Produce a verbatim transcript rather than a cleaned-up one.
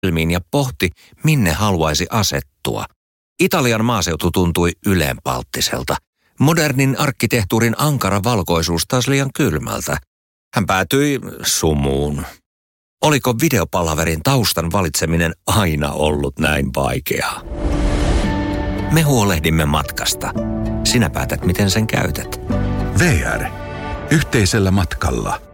silmiin ja pohti, minne haluaisi asettua. Italian maaseutu tuntui ylenpalttiselta. Modernin arkkitehtuurin ankara valkoisuus taas liian kylmältä. Hän päätyi sumuun. Oliko videopalaverin taustan valitseminen aina ollut näin vaikeaa? Me huolehdimme matkasta. Sinä päätät, miten sen käytät. V R. Yhteisellä matkalla.